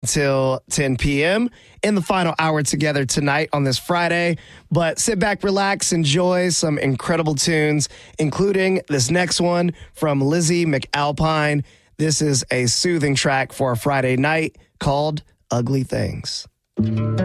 till 10 p.m. in the final hour together tonight on this Friday. But sit back, relax, enjoy some incredible tunes, including this next one from Lizzie McAlpine. This is a soothing track for a Friday night called Ugly Things.